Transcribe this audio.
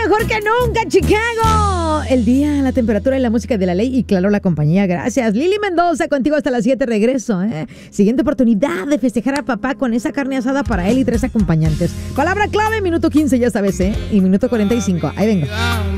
mejor que nunca, Chicago. El día, la temperatura y la música de la ley y claro, la compañía. Gracias. Lili Mendoza, contigo hasta las 7 regreso. Siguiente oportunidad de festejar a papá con esa carne asada para él y 3 acompañantes. Palabra clave, minuto 15, ya sabes, y minuto 45. Ahí vengo.